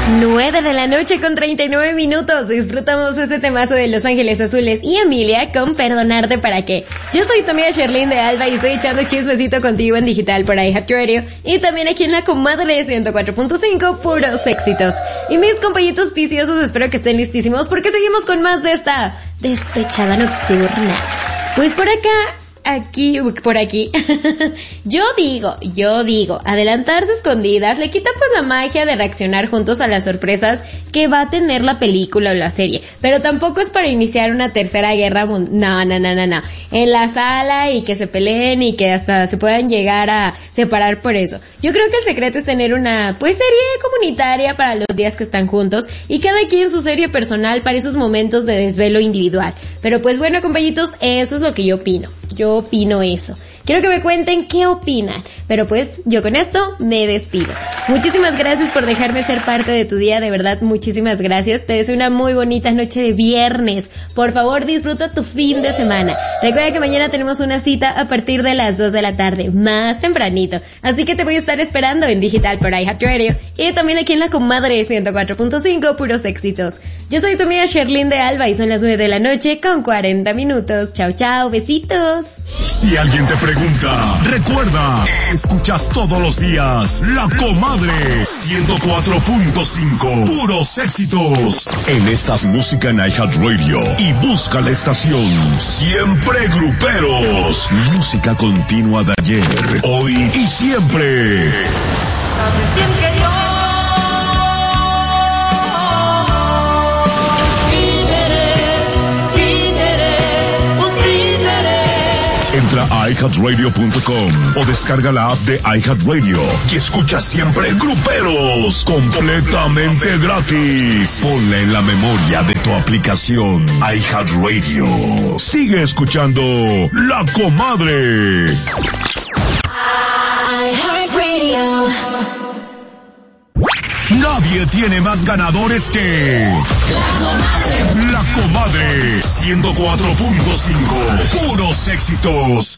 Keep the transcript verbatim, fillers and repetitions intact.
nueve de la noche con treinta y nueve minutos. Disfrutamos este temazo de Los Ángeles Azules y Emilia con Perdonarte para qué. Yo soy tu amiga Sherlyn de Alba y estoy echando chismecito contigo en digital por iHeartRadio y también aquí en la comadre de ciento cuatro punto cinco, puros éxitos. Y mis compañitos viciosos, espero que estén listísimos porque seguimos con más de esta despechada nocturna. Pues por acá... Aquí, por aquí. Yo digo, yo digo, adelantarse escondidas le quita pues la magia de reaccionar juntos a las sorpresas que va a tener la película o la serie. Pero tampoco es para iniciar una tercera guerra mundial. No, no, no, no, no. En la sala y que se peleen y que hasta se puedan llegar a separar por eso. Yo creo que el secreto es tener una, pues, serie comunitaria para los días que están juntos y cada quien su serie personal para esos momentos de desvelo individual. Pero pues bueno, compañitos, eso es lo que yo opino. Yo opino eso. Quiero que me cuenten qué opinan. Pero pues, yo con esto me despido. Muchísimas gracias por dejarme ser parte de tu día. De verdad, muchísimas gracias. Te deseo una muy bonita noche de viernes. Por favor, disfruta tu fin de semana. Recuerda que mañana tenemos una cita a partir de las dos de la tarde, más tempranito. Así que te voy a estar esperando en digital por iHeartRadio y también aquí en la comadre ciento cuatro punto cinco, puros éxitos. Yo soy tu amiga Sherlyn de Alba y son las nueve de la noche con cuarenta minutos. Chao, chao, besitos. Si alguien te pregunta, recuerda, escuchas todos los días La Comadre ciento cuatro punto cinco, puros éxitos. En estas música en iHeartRadio y busca la estación Siempre Gruperos. Música continua de ayer, hoy y siempre. Entra a i heart radio punto com o descarga la app de iHeartRadio y escucha Siempre Gruperos completamente gratis. Ponla en la memoria de tu aplicación iHeartRadio. Sigue escuchando La Comadre. iHeartRadio. Nadie tiene más ganadores que La Comadre. La Comadre ciento cuatro punto cinco, puros éxitos.